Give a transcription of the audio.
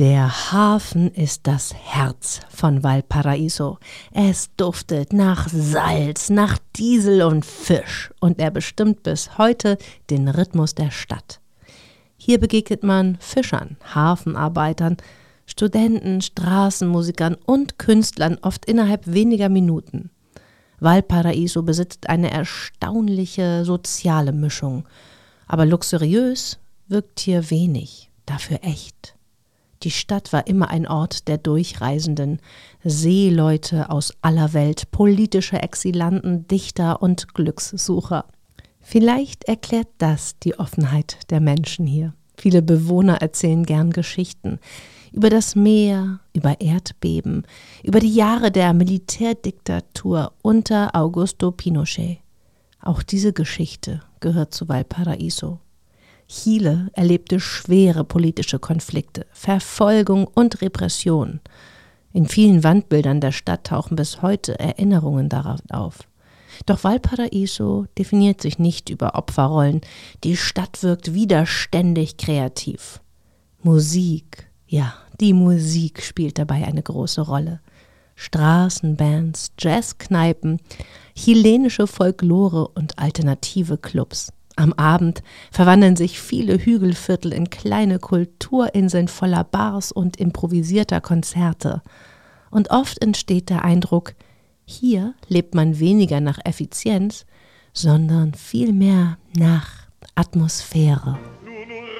Der Hafen ist das Herz von Valparaíso. Es duftet nach Salz, nach Diesel und Fisch und er bestimmt bis heute den Rhythmus der Stadt. Hier begegnet man Fischern, Hafenarbeitern, Studenten, Straßenmusikern und Künstlern oft innerhalb weniger Minuten. Valparaíso besitzt eine erstaunliche soziale Mischung, aber luxuriös wirkt hier wenig, dafür echt. Die Stadt war immer ein Ort der Durchreisenden, Seeleute aus aller Welt, politische Exilanten, Dichter und Glückssucher. Vielleicht erklärt das die Offenheit der Menschen hier. Viele Bewohner erzählen gern Geschichten über das Meer, über Erdbeben, über die Jahre der Militärdiktatur unter Augusto Pinochet. Auch diese Geschichte gehört zu Valparaíso. Chile erlebte schwere politische Konflikte, Verfolgung und Repression. In vielen Wandbildern der Stadt tauchen bis heute Erinnerungen darauf auf. Doch Valparaíso definiert sich nicht über Opferrollen. Die Stadt wirkt widerständig kreativ. Musik, ja, die Musik spielt dabei eine große Rolle. Straßenbands, Jazzkneipen, chilenische Folklore und alternative Clubs. Am Abend verwandeln sich viele Hügelviertel in kleine Kulturinseln voller Bars und improvisierter Konzerte. Und oft entsteht der Eindruck, hier lebt man weniger nach Effizienz, sondern vielmehr nach Atmosphäre.